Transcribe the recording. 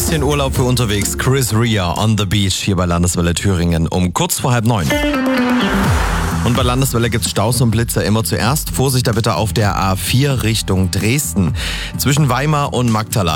Bisschen Urlaub für unterwegs. Chris Rea on the Beach hier bei Landeswelle Thüringen um kurz vor 8:30. Und bei Landeswelle gibt's Staus und Blitzer immer zuerst. Vorsicht da bitte auf der A4 Richtung Dresden. Zwischen Weimar und Magdala.